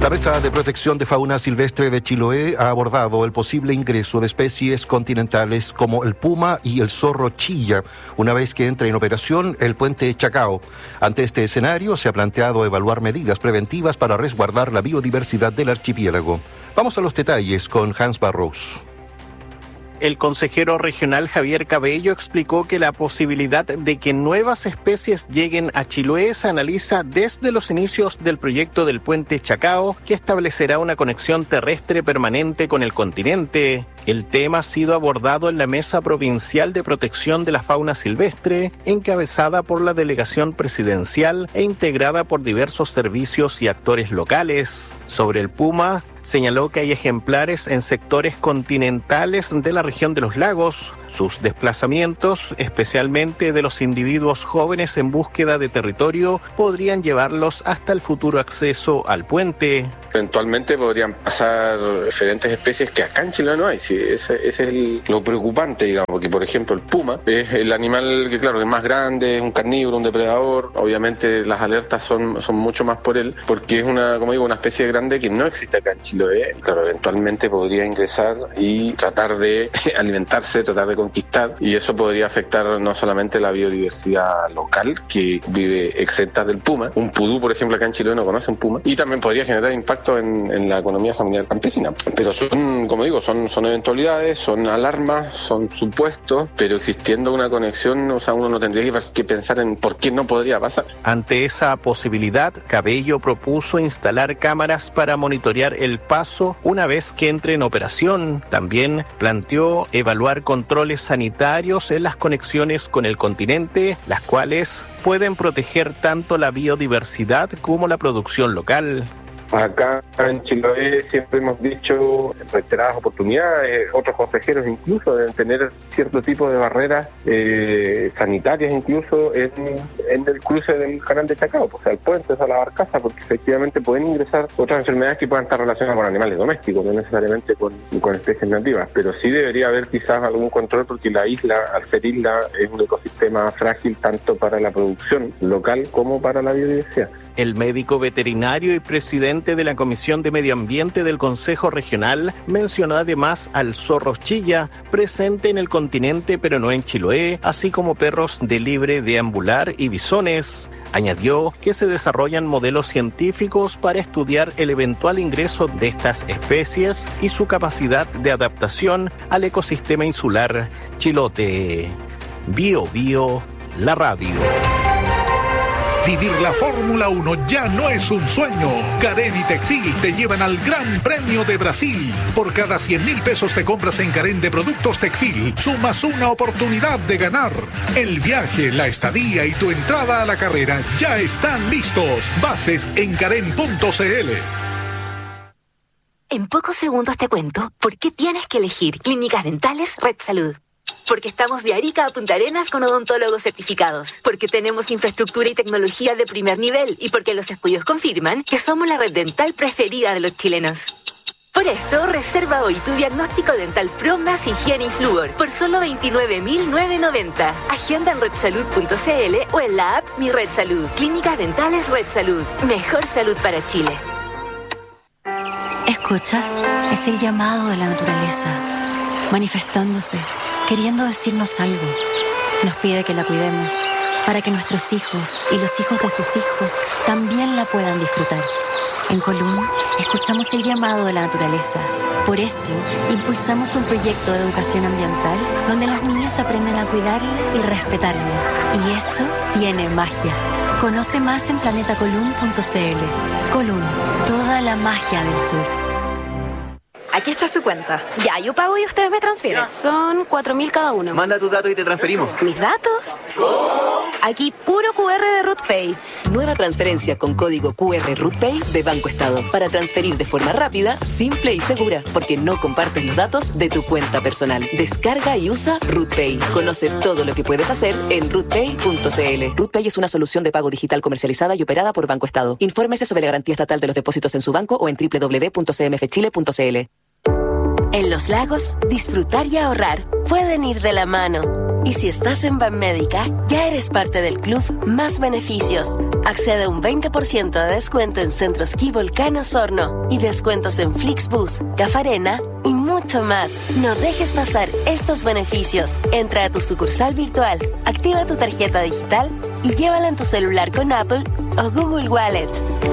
La Mesa de Protección de Fauna Silvestre de Chiloé ha abordado el posible ingreso de especies continentales como el puma y el zorro chilla, una vez que entre en operación el puente Chacao. Ante este escenario, se ha planteado evaluar medidas preventivas para resguardar la biodiversidad del archipiélago. Vamos a los detalles con Hans Barros. El consejero regional Javier Cabello explicó que la posibilidad de que nuevas especies lleguen a Chiloé se analiza desde los inicios del proyecto del puente Chacao, que establecerá una conexión terrestre permanente con el continente. El tema ha sido abordado en la Mesa Provincial de Protección de la Fauna Silvestre, encabezada por la delegación presidencial e integrada por diversos servicios y actores locales. Sobre el puma, señaló que hay ejemplares en sectores continentales de la región de los lagos. Sus desplazamientos, especialmente de los individuos jóvenes en búsqueda de territorio, podrían llevarlos hasta el futuro acceso al puente. Eventualmente podrían pasar diferentes especies que acá en Chile no hay. Sí, ese es lo preocupante, digamos, porque por ejemplo el puma es el animal que claro, es más grande, es un carnívoro, un depredador. Obviamente las alertas son mucho más por él, porque es una especie grande que no existe acá en Chile. Claro, eventualmente podría ingresar y tratar de alimentarse, tratar de conquistar, y eso podría afectar no solamente la biodiversidad local, que vive exenta del puma. Un pudú, por ejemplo, acá en Chile no conoce un puma, y también podría generar impacto en la economía familiar campesina. Pero son, como digo, son eventualidades, son alarmas, son supuestos, pero existiendo una conexión, o sea, uno no tendría que pensar en por qué no podría pasar. Ante esa posibilidad, Cabello propuso instalar cámaras para monitorear el paso una vez que entre en operación. También planteó evaluar controles sanitarios en las conexiones con el continente, las cuales pueden proteger tanto la biodiversidad como la producción local. Acá en Chiloé siempre hemos dicho en reiteradas oportunidades, otros consejeros incluso deben tener cierto tipo de barreras sanitarias incluso en el cruce del canal de Chacao, o sea, el puente, o la barcaza, porque efectivamente pueden ingresar otras enfermedades que puedan estar relacionadas con animales domésticos, no necesariamente con especies nativas, pero sí debería haber quizás algún control, porque la isla, al ser isla, es un ecosistema frágil tanto para la producción local como para la biodiversidad. El médico veterinario y presidente de la Comisión de Medio Ambiente del Consejo Regional mencionó además al zorro chilla, presente en el continente pero no en Chiloé, así como perros de libre deambular y bisones. Añadió que se desarrollan modelos científicos para estudiar el eventual ingreso de estas especies y su capacidad de adaptación al ecosistema insular chilote. Bio Bio, la radio. Vivir la Fórmula 1 ya no es un sueño. Carén y Tecfil te llevan al Gran Premio de Brasil. Por cada 100.000 pesos te compras en Carén de productos Tecfil, sumas una oportunidad de ganar. El viaje, la estadía y tu entrada a la carrera ya están listos. Bases en carén.cl. En pocos segundos te cuento por qué tienes que elegir Clínicas Dentales Red Salud. Porque estamos de Arica a Punta Arenas con odontólogos certificados. Porque tenemos infraestructura y tecnología de primer nivel. Y porque los estudios confirman que somos la red dental preferida de los chilenos. Por esto, reserva hoy tu diagnóstico dental Pro más higiene y flúor por solo 29.990. Agenda en redsalud.cl o en la app Mi Red Salud. Clínicas Dentales Red Salud. Mejor salud para Chile. ¿Escuchas? Es el llamado de la naturaleza, manifestándose, queriendo decirnos algo. Nos pide que la cuidemos, para que nuestros hijos y los hijos de sus hijos también la puedan disfrutar. En Colún, escuchamos el llamado de la naturaleza. Por eso, impulsamos un proyecto de educación ambiental donde los niños aprenden a cuidarla y respetarla. Y eso tiene magia. Conoce más en planetacolún.cl. Colún, toda la magia del sur. Aquí está su cuenta. Ya, yo pago y ustedes me transfieren. No. Son 4.000 cada uno. Manda tus datos y te transferimos. ¿Mis datos? Aquí puro QR de RootPay. Nueva transferencia con código QR RootPay de Banco Estado para transferir de forma rápida, simple y segura, porque no compartes los datos de tu cuenta personal. Descarga y usa RootPay. Conoce todo lo que puedes hacer en rootpay.cl. RootPay es una solución de pago digital comercializada y operada por Banco Estado. Infórmese sobre la garantía estatal de los depósitos en su banco o en www.cmfchile.cl. En los lagos, disfrutar y ahorrar pueden ir de la mano. Y si estás en Banmédica, ya eres parte del club Más Beneficios. Accede a un 20% de descuento en Centro Esquí Volcán Osorno y descuentos en Flixbus, Cafarena y mucho más. No dejes pasar estos beneficios. Entra a tu sucursal virtual, activa tu tarjeta digital y llévala en tu celular con Apple o Google Wallet.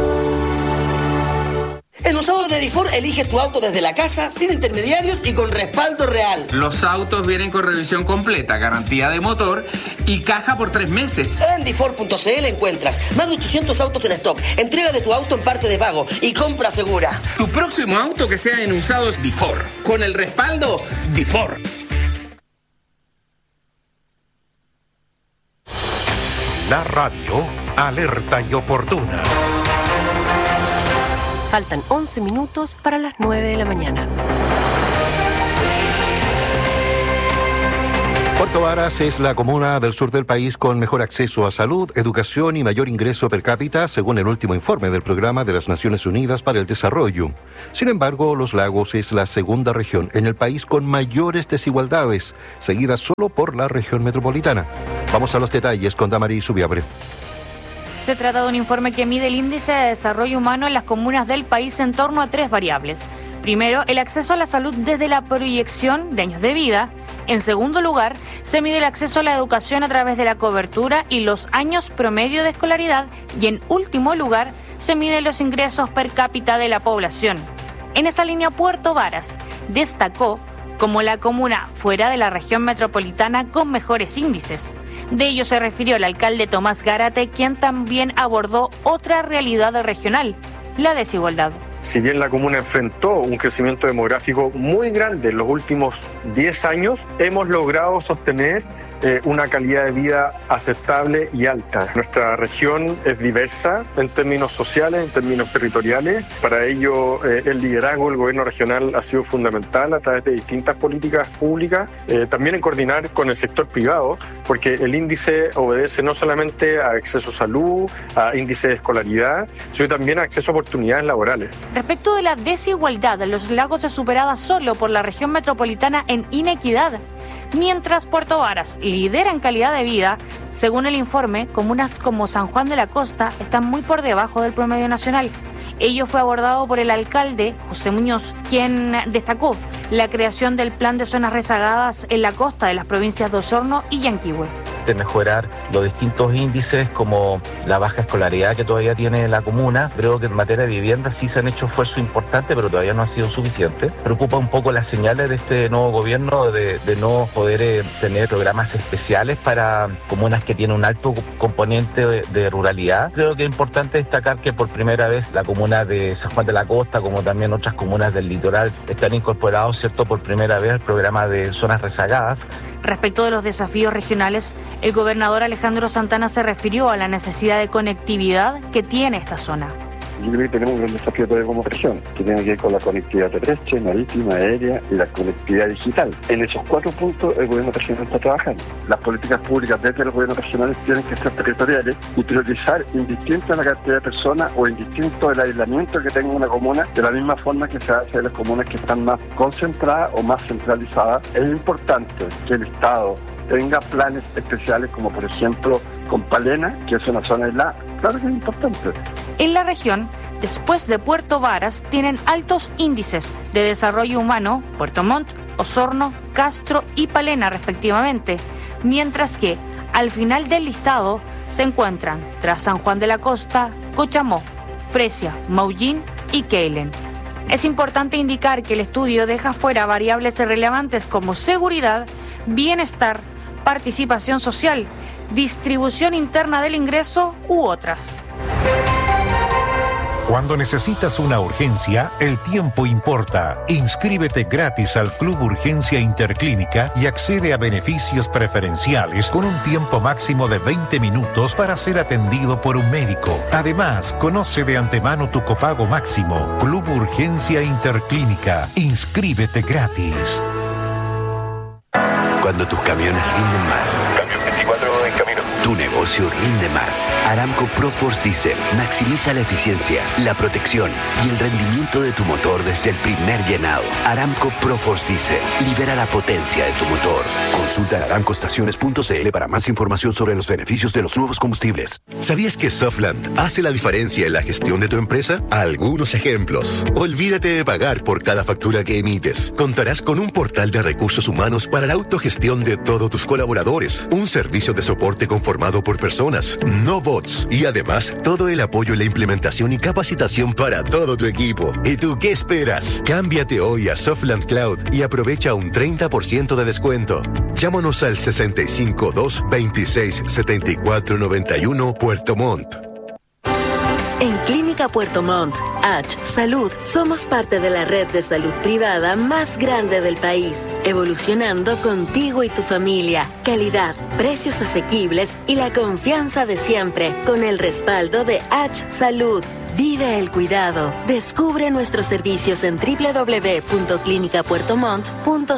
En Usados de Difor, elige tu auto desde la casa, sin intermediarios y con respaldo real. Los autos vienen con revisión completa, garantía de motor y caja por 3 meses. En Difor.cl encuentras más de 800 autos en stock, entrega de tu auto en parte de pago y compra segura. Tu próximo auto que sea en Usados Difor, con el respaldo Difor. La radio alerta y oportuna. Faltan 11 minutos para las 9 de la mañana. Puerto Varas es la comuna del sur del país con mejor acceso a salud, educación y mayor ingreso per cápita, según el último informe del Programa de las Naciones Unidas para el Desarrollo. Sin embargo, Los Lagos es la segunda región en el país con mayores desigualdades, seguida solo por la región metropolitana. Vamos a los detalles con Damaris Subiabre. Se trata de un informe que mide el índice de desarrollo humano en las comunas del país en torno a 3 variables. Primero, el acceso a la salud desde la proyección de años de vida. En segundo lugar, se mide el acceso a la educación a través de la cobertura y los años promedio de escolaridad. Y en último lugar, se miden los ingresos per cápita de la población. En esa línea, Puerto Varas destacó como la comuna fuera de la región metropolitana con mejores índices. De ello se refirió el alcalde Tomás Gárate, quien también abordó otra realidad regional, la desigualdad. Si bien la comuna enfrentó un crecimiento demográfico muy grande en los últimos 10 años, hemos logrado sostener una calidad de vida aceptable y alta. Nuestra región es diversa en términos sociales, en términos territoriales. Para ello, el liderazgo del gobierno regional ha sido fundamental a través de distintas políticas públicas, también en coordinar con el sector privado, porque el índice obedece no solamente a acceso a salud, a índice de escolaridad, sino también a acceso a oportunidades laborales. Respecto de la desigualdad, Los Lagos es superada solo por la región metropolitana en inequidad. Mientras Puerto Varas lidera en calidad de vida, según el informe, comunas como San Juan de la Costa están muy por debajo del promedio nacional. Ello fue abordado por el alcalde José Muñoz, quien destacó la creación del plan de zonas rezagadas en la costa de las provincias de Osorno y Yanquihue. De mejorar los distintos índices como la baja escolaridad que todavía tiene la comuna. Creo que en materia de vivienda sí se han hecho esfuerzos importantes, pero todavía no ha sido suficiente. Preocupa un poco las señales de este nuevo gobierno de no poder tener programas especiales para comunas que tienen un alto componente de ruralidad. Creo que es importante destacar que por primera vez la comuna de San Juan de la Costa, como también otras comunas del litoral, están incorporados, ¿cierto?, por primera vez al programa de zonas rezagadas. Respecto de los desafíos regionales, el gobernador Alejandro Santana se refirió a la necesidad de conectividad que tiene esta zona. Yo creo que tenemos un gran desafío todavía como región, que tiene que ver con la conectividad terrestre, marítima, aérea y la conectividad digital. En esos 4 puntos el gobierno regional está trabajando. Las políticas públicas desde los gobiernos regionales tienen que ser territoriales y priorizar indistinto de la cantidad de personas o indistinto del aislamiento que tenga una comuna, de la misma forma que se hace en las comunas que están más concentradas o más centralizadas. Es importante que el Estado tenga planes especiales como por ejemplo con Palena, que es una zona aislada. Claro que es importante. En la región, después de Puerto Varas, tienen altos índices de desarrollo humano Puerto Montt, Osorno, Castro y Palena respectivamente, mientras que al final del listado se encuentran tras San Juan de la Costa, Cochamó, Fresia, Maullín y Keilen. Es importante indicar que el estudio deja fuera variables relevantes como seguridad, bienestar, participación social, distribución interna del ingreso u otras. Cuando necesitas una urgencia, el tiempo importa. Inscríbete gratis al Club Urgencia Interclínica y accede a beneficios preferenciales con un tiempo máximo de 20 minutos para ser atendido por un médico. Además, conoce de antemano tu copago máximo. Club Urgencia Interclínica. Inscríbete gratis. Cuando tus camiones rinden más. Camión 24 en camino. Tu negocio rinde más. Aramco ProForce Diesel maximiza la eficiencia, la protección y el rendimiento de tu motor desde el primer llenado. Aramco ProForce Diesel libera la potencia de tu motor. Consulta aramcoestaciones.cl para más información sobre los beneficios de los nuevos combustibles. ¿Sabías que Softland hace la diferencia en la gestión de tu empresa? Algunos ejemplos. Olvídate de pagar por cada factura que emites. Contarás con un portal de recursos humanos para la autogestión de todos tus colaboradores. Un servicio de soporte conformado por personas, no bots. Y además, todo el apoyo en la implementación y capacitación para todo tu equipo. ¿Y tú qué esperas? Cámbiate hoy a Softland Cloud y aprovecha un 30% de descuento. Llámanos al 65 226 74 91 Puerto Montt. En Clínica Puerto Montt, H Salud, somos parte de la red de salud privada más grande del país, evolucionando contigo y tu familia. Calidad, precios asequibles y la confianza de siempre, con el respaldo de H Salud. Vive el cuidado. Descubre nuestros servicios en www.clinicapuertomont.cl.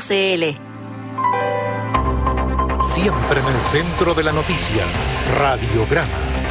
Siempre en el centro de la noticia, Radiograma.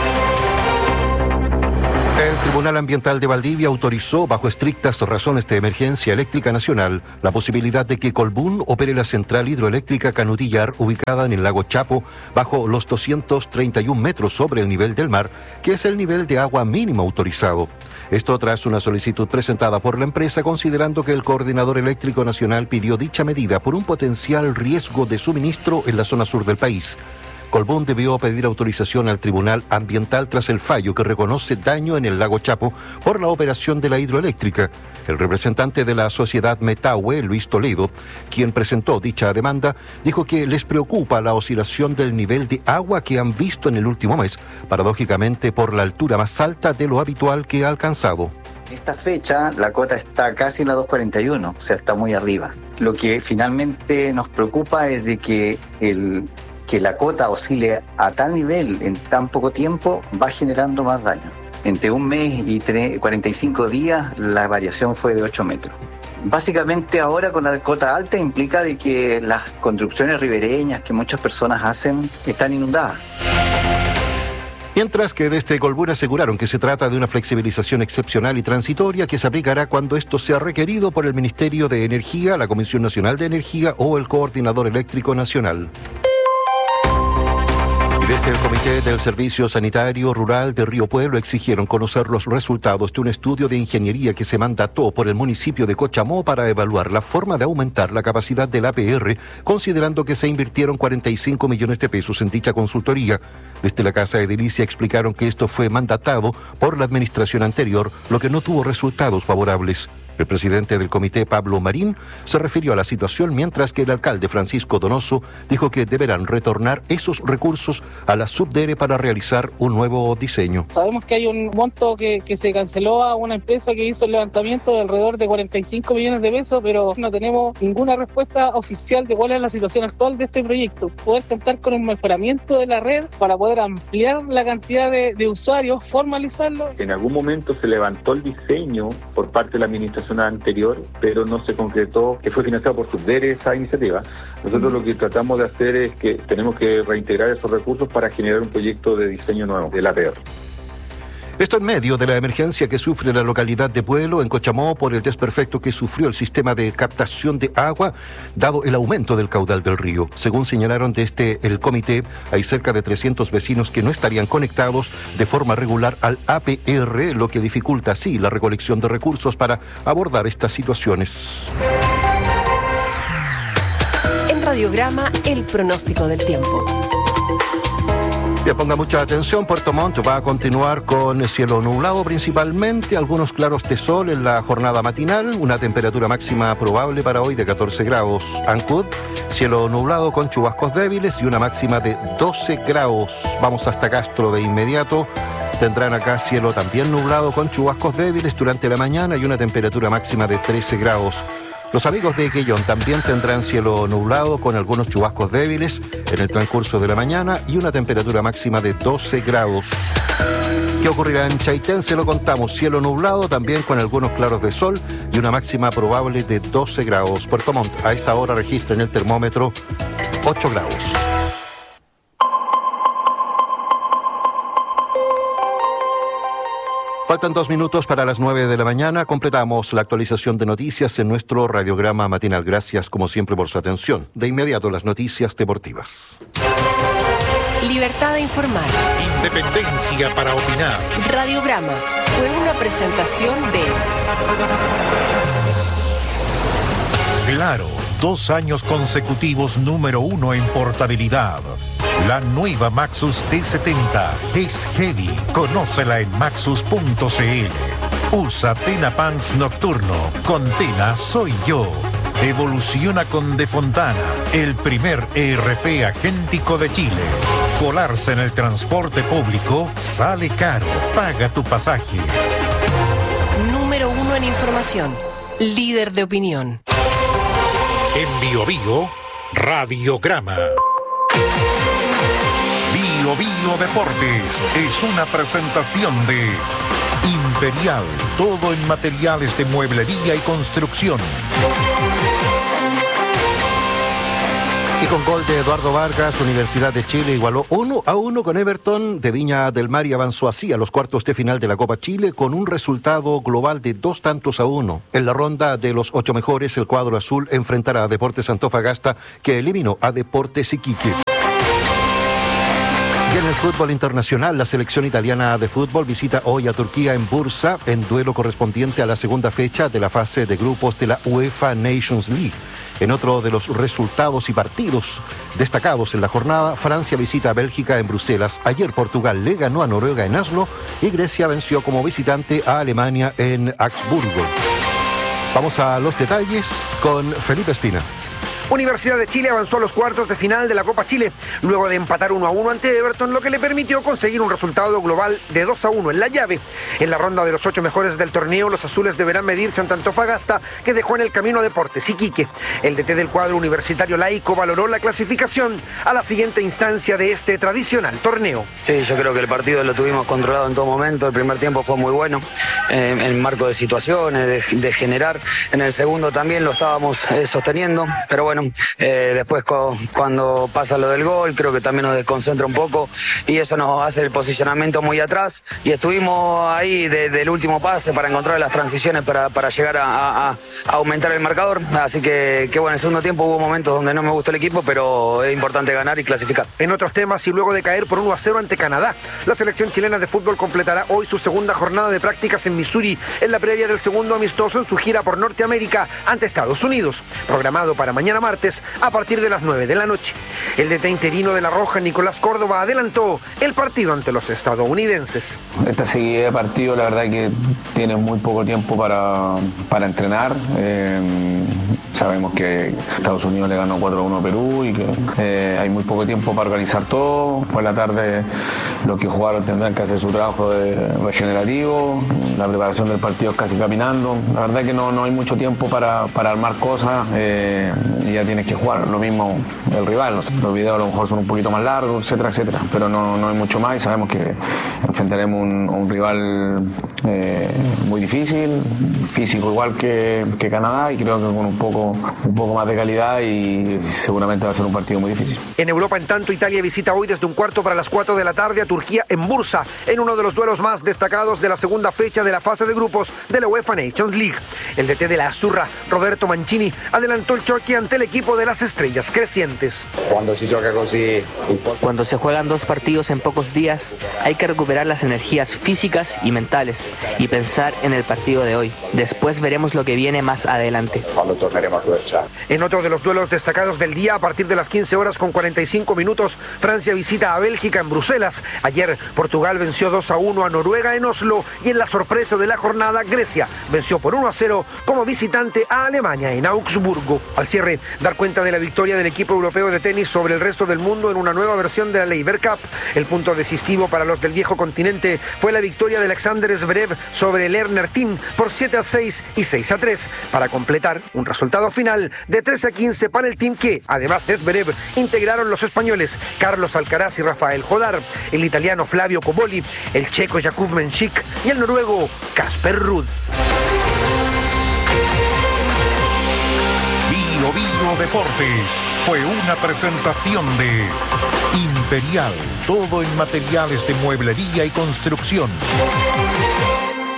El Tribunal Ambiental de Valdivia autorizó, bajo estrictas razones de emergencia eléctrica nacional, la posibilidad de que Colbún opere la central hidroeléctrica Canutillar, ubicada en el lago Chapo, bajo los 231 metros sobre el nivel del mar, que es el nivel de agua mínimo autorizado. Esto tras una solicitud presentada por la empresa, considerando que el Coordinador Eléctrico Nacional pidió dicha medida por un potencial riesgo de suministro en la zona sur del país. Colbún debió pedir autorización al Tribunal Ambiental tras el fallo que reconoce daño en el lago Chapo por la operación de la hidroeléctrica. El representante de la sociedad Metahue, Luis Toledo, quien presentó dicha demanda, dijo que les preocupa la oscilación del nivel de agua que han visto en el último mes, paradójicamente por la altura más alta de lo habitual que ha alcanzado. En esta fecha la cota está casi en la 241, o sea, está muy arriba. Lo que finalmente nos preocupa es de que la cota oscile a tal nivel en tan poco tiempo va generando más daño. Entre un mes y 45 días la variación fue de 8 metros. Básicamente ahora con la cota alta implica de que las construcciones ribereñas que muchas personas hacen están inundadas. Mientras que desde Colbún aseguraron que se trata de una flexibilización excepcional y transitoria que se aplicará cuando esto sea requerido por el Ministerio de Energía, la Comisión Nacional de Energía o el Coordinador Eléctrico Nacional. Desde el Comité del Servicio Sanitario Rural de Río Pueblo exigieron conocer los resultados de un estudio de ingeniería que se mandató por el municipio de Cochamó para evaluar la forma de aumentar la capacidad del APR, considerando que se invirtieron 45 millones de pesos en dicha consultoría. Desde la Casa Edilicia explicaron que esto fue mandatado por la administración anterior, lo que no tuvo resultados favorables. El presidente del comité, Pablo Marín, se refirió a la situación, mientras que el alcalde Francisco Donoso dijo que deberán retornar esos recursos a la Subdere para realizar un nuevo diseño. Sabemos que hay un monto que se canceló a una empresa que hizo el levantamiento de alrededor de 45 millones de pesos, pero no tenemos ninguna respuesta oficial de cuál es la situación actual de este proyecto. Poder contar con un mejoramiento de la red para poder ampliar la cantidad de usuarios, formalizarlo. En algún momento se levantó el diseño por parte de la administración anterior, pero no se concretó, que fue financiado por Subdere esa iniciativa. Nosotros lo que tratamos de hacer es que tenemos que reintegrar esos recursos para generar un proyecto de diseño nuevo del APR. Esto en medio de la emergencia que sufre la localidad de Pueblo, en Cochamó, por el desperfecto que sufrió el sistema de captación de agua, dado el aumento del caudal del río. Según señalaron desde el comité, hay cerca de 300 vecinos que no estarían conectados de forma regular al APR, lo que dificulta así la recolección de recursos para abordar estas situaciones. En Radiograma, el pronóstico del tiempo. Bien, ponga mucha atención, Puerto Montt va a continuar con cielo nublado principalmente, algunos claros de sol en la jornada matinal, una temperatura máxima probable para hoy de 14 grados. Ancud, cielo nublado con chubascos débiles y una máxima de 12 grados. Vamos hasta Castro de inmediato. Tendrán acá cielo también nublado con chubascos débiles durante la mañana y una temperatura máxima de 13 grados. Los amigos de Quellón también tendrán cielo nublado con algunos chubascos débiles en el transcurso de la mañana y una temperatura máxima de 12 grados. ¿Qué ocurrirá en Chaitén? Se lo contamos. Cielo nublado también con algunos claros de sol y una máxima probable de 12 grados. Puerto Montt a esta hora registra en el termómetro 8 grados. Faltan 2 minutos para las 9 de la mañana. Completamos la actualización de noticias en nuestro radiograma matinal. Gracias, como siempre, por su atención. De inmediato, las noticias deportivas. Libertad de informar. Independencia para opinar. Radiograma fue una presentación de... Claro, 2 años consecutivos número 1 en portabilidad. La nueva Maxus T70 es heavy. Conócela en maxus.cl. Usa Tena Pants Nocturno. Con Tena soy yo. Evoluciona con De Fontana, el primer ERP agéntico de Chile. Colarse en el transporte público sale caro. Paga tu pasaje. Número 1 en información. Líder de opinión. En Bio Bio, Radiograma. Bio Bio Deportes es una presentación de Imperial, todo en materiales de mueblería y construcción. Y con gol de Eduardo Vargas, Universidad de Chile igualó 1-1 con Everton de Viña del Mar y avanzó así a los cuartos de final de la Copa Chile con un resultado global de 2-1. En la ronda de los 8 mejores, el cuadro azul enfrentará a Deportes Antofagasta, que eliminó a Deportes Iquique. Y en el fútbol internacional, la selección italiana de fútbol visita hoy a Turquía en Bursa, en duelo correspondiente a la segunda fecha de la fase de grupos de la UEFA Nations League. En otro de los resultados y partidos destacados en la jornada, Francia visita a Bélgica en Bruselas. Ayer Portugal le ganó a Noruega en Oslo y Grecia venció como visitante a Alemania en Augsburgo. Vamos a los detalles con Felipe Espina. Universidad de Chile avanzó a los cuartos de final de la Copa Chile, luego de empatar 1-1 ante Everton, lo que le permitió conseguir un resultado global de 2-1 en la llave. En la ronda de los 8 mejores del torneo, los azules deberán medirse ante Antofagasta, que dejó en el camino a Deportes Iquique. El DT del cuadro universitario laico valoró la clasificación a la siguiente instancia de este tradicional torneo. Sí, yo creo que el partido lo tuvimos controlado en todo momento. El primer tiempo fue muy bueno, en marco de situaciones, de generar. En el segundo también lo estábamos sosteniendo, pero bueno, después cuando pasa lo del gol, creo que también nos desconcentra un poco y eso nos hace el posicionamiento muy atrás y estuvimos ahí del último pase para encontrar las transiciones para llegar a aumentar el marcador, así que bueno, en el segundo tiempo hubo momentos donde no me gustó el equipo, pero es importante ganar y clasificar. En otros temas, y luego de caer por 1-0 ante Canadá, la selección chilena de fútbol completará hoy su segunda jornada de prácticas en Missouri, en la previa del segundo amistoso en su gira por Norteamérica ante Estados Unidos, programado para mañana martes a partir de las 9 de la noche. El DT interino de La Roja, Nicolás Córdoba, adelantó el partido ante los estadounidenses. Esta seguida de partido, la verdad que tiene muy poco tiempo para entrenar. Sabemos que Estados Unidos le ganó 4-1 a Perú y que hay muy poco tiempo para organizar todo. Por la tarde los que jugaron tendrán que hacer su trabajo regenerativo. La preparación del partido es casi caminando. La verdad que no hay mucho tiempo para armar cosas y ya tienes que jugar. Lo mismo el rival. Los videos a lo mejor son un poquito más largos, etcétera, etcétera. Pero no hay mucho más y sabemos que enfrentaremos a un rival muy difícil, físico igual que Canadá, y creo que con un poco más de calidad, y seguramente va a ser un partido muy difícil. En Europa, en tanto, Italia visita hoy desde un cuarto para las 4 de la tarde a Turquía en Bursa, en uno de los duelos más destacados de la segunda fecha de la fase de grupos de la UEFA Nations League. El DT de la Azzurra, Roberto Mancini, adelantó el choque ante el equipo de las estrellas crecientes. Cuando se juegan 2 partidos en pocos días, hay que recuperar las energías físicas y mentales y pensar en el partido de hoy. Después veremos lo que viene más adelante. En otro de los duelos destacados del día, a partir de las 15 horas con 45 minutos, Francia visita a Bélgica en Bruselas. Ayer Portugal venció 2-1 a Noruega en Oslo, y en la sorpresa de la jornada, Grecia venció por 1-0 como visitante a Alemania en Augsburgo. Al cierre, dar cuenta de la victoria del equipo europeo de tenis sobre el resto del mundo en una nueva versión de la Laver Cup. El punto decisivo para los del viejo continente fue la victoria de Alexander Zverev sobre el Lerner Team por 7-6 y 6-3, para completar un resultado final de 13-15 para el team que, además de Zverev, integraron los españoles Carlos Alcaraz y Rafael Jodar, el italiano Flavio Cobolli, el checo Jakub Menchik y el noruego Casper Ruud. Bio Bio Deportes fue una presentación de Imperial, todo en materiales de mueblería y construcción.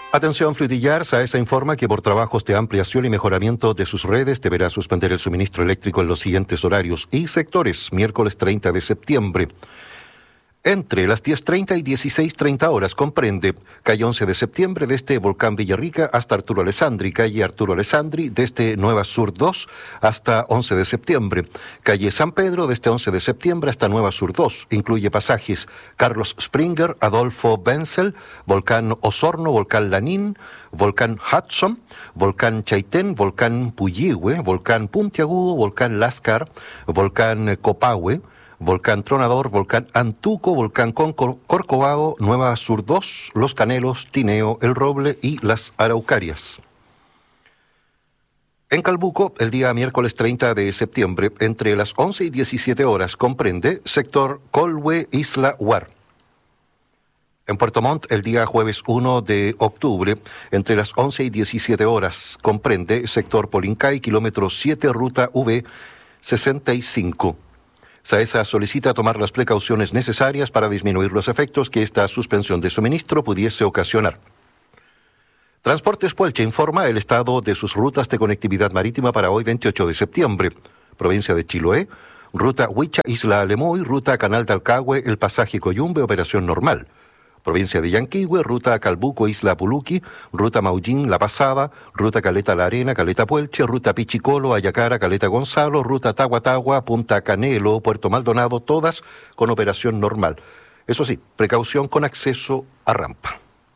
Atención Frutillar, SAESA informa que por trabajos de ampliación y mejoramiento de sus redes deberá suspender el suministro eléctrico en los siguientes horarios y sectores, miércoles 30 de septiembre. Entre las 10:30 y 16:30 horas comprende calle 11 de septiembre desde Volcán Villarrica hasta Arturo Alessandri, calle Arturo Alessandri desde Nueva Sur 2 hasta 11 de septiembre, calle San Pedro desde 11 de septiembre hasta Nueva Sur 2, incluye pasajes Carlos Springer, Adolfo Benzel, Volcán Osorno, Volcán Lanín, Volcán Hudson, Volcán Chaitén, Volcán Puyehue, Volcán Puntiagudo, Volcán Lascar, Volcán Copahue, Volcán Tronador, Volcán Antuco, Volcán Corcovado, Nueva Sur 2, Los Canelos, Tineo, El Roble y Las Araucarias. En Calbuco, el día miércoles 30 de septiembre, entre las 11 y 17 horas, comprende sector Colhue, Isla Huar. En Puerto Montt, el día jueves 1 de octubre, entre las 11 y 17 horas, comprende sector Polincay, kilómetro 7, ruta V 65. SAESA solicita tomar las precauciones necesarias para disminuir los efectos que esta suspensión de suministro pudiese ocasionar. Transportes Puelche informa el estado de sus rutas de conectividad marítima para hoy 28 de septiembre. Provincia de Chiloé, ruta Huicha, Isla Alemoy, ruta Canal de Alcagüe, el pasaje Coyumbe, operación normal. Provincia de Yanquihue, ruta Calbuco, Isla Puluqui, ruta Maullín, La Pasada, ruta Caleta La Arena, Caleta Puelche, ruta Pichicolo, Ayacara, Caleta Gonzalo, ruta Tahuatahua, Punta Canelo, Puerto Maldonado, todas con operación normal. Eso sí, precaución con acceso a rampa.